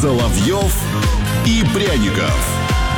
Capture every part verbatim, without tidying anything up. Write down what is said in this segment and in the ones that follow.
Соловьев и Пряников.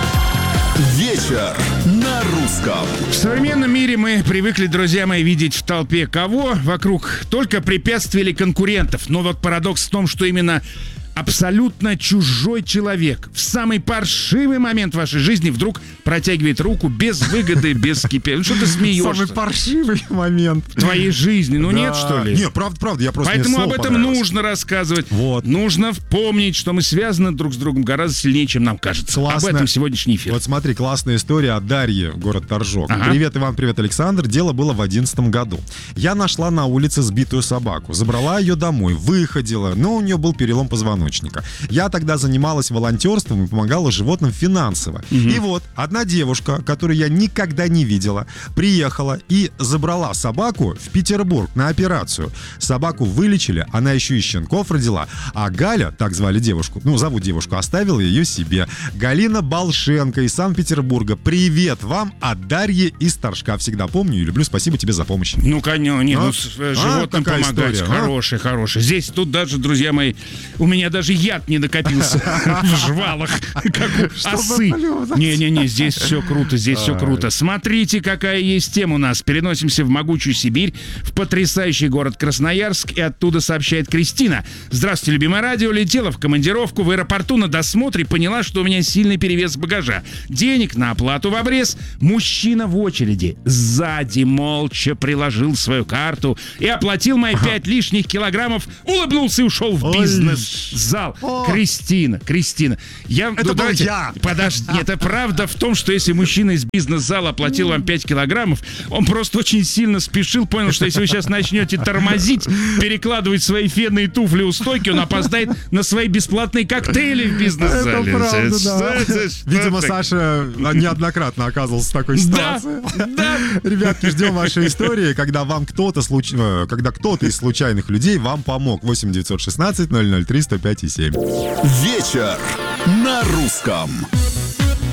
Вечер на русском. В современном мире мы привыкли, друзья мои, видеть в толпе кого? Вокруг только препятствий или конкурентов. Но вот парадокс в том, что именно абсолютно чужой человек в самый паршивый момент вашей жизни вдруг протягивает руку без выгоды, без кипения. Ну что ты смеешься? Самый паршивый момент в твоей жизни. Ну да. нет, что ли? Не, правда, правда, я просто Поэтому об этом нужно рассказывать. Вот. Нужно помнить, что мы связаны друг с другом гораздо сильнее, чем нам кажется. Классно. Об этом сегодняшний эфир. Вот смотри, классная история от Дарьи, город Торжок. Ага. Привет, Иван, привет, Александр. Дело было в одиннадцатом году. Я нашла на улице сбитую собаку, забрала ее домой, выходила, но у нее был перелом позвоночника. Я тогда занималась волонтерством и помогала животным финансово. Угу. И вот одна девушка, которую я никогда не видела, приехала и забрала собаку в Петербург на операцию. Собаку вылечили, она еще и щенков родила. А Галя, так звали девушку, ну, зовут девушку, оставила ее себе. Галина Болшенко из Санкт-Петербурга. Привет вам от Дарьи из Торжка. Всегда помню и люблю. Спасибо тебе за помощь. Ну, конечно, не, а? ну, с, а, животным помогать. История, хороший, а? хороший. Здесь, тут даже, друзья мои, у меня даже яд не накопился в жвалах, как у осы. Не-не-не, здесь все круто, здесь все круто. Смотрите, какая есть тема у нас. Переносимся в могучую Сибирь, в потрясающий город Красноярск, и оттуда сообщает Кристина. Здравствуйте, любимое радио. Летела в командировку в аэропорту на досмотре, поняла, что у меня сильный перевес багажа. Денег на оплату в обрез. Мужчина в очереди сзади молча приложил свою карту и оплатил мои пять лишних килограммов, улыбнулся и ушел в бизнес-зал. Кристина, Кристина. Я, это ну, был давайте, я. Подожди, это правда в том, что если мужчина из бизнес-зала оплатил вам пять килограммов, он просто очень сильно спешил, понял, что если вы сейчас начнете тормозить, перекладывать свои фенные туфли у стойки, он опоздает на свои бесплатные коктейли в бизнес-зале. Это правда, да. Что, что, Видимо, так? Саша неоднократно оказывался в такой ситуации. Да, да. Ребятки, ждем вашей истории, когда вам кто-то случ... когда кто-то из случайных людей вам помог. восемь девятьсот шестнадцать ноль ноль три сто пять и семь. Вечер на русском.